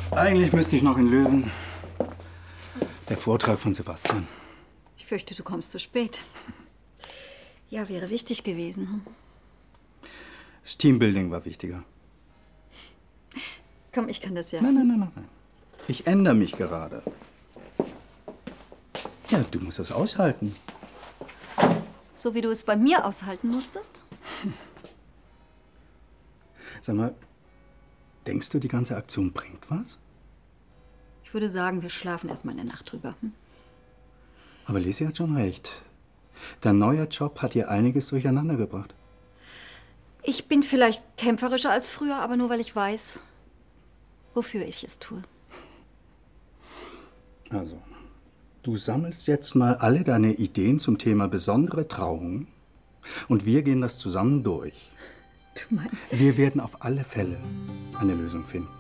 Eigentlich müsste ich noch in Löwen. Der Vortrag von Sebastian. Ich fürchte, du kommst zu spät. Ja, wäre wichtig gewesen. Hm? Das Teambuilding war wichtiger. Komm, ich kann das ja. Nein. Ich ändere mich gerade. Ja, du musst das aushalten. So wie du es bei mir aushalten musstest? Sag mal, denkst du, die ganze Aktion bringt was? Ich würde sagen, wir schlafen erst mal eine Nacht drüber. Hm? Aber Lisi hat schon recht. Dein neuer Job hat dir einiges durcheinander gebracht. Ich bin vielleicht kämpferischer als früher, aber nur weil ich weiß, wofür ich es tue. Also, du sammelst jetzt mal alle deine Ideen zum Thema besondere Trauungen und wir gehen das zusammen durch. Du meinst? Wir werden auf alle Fälle eine Lösung finden.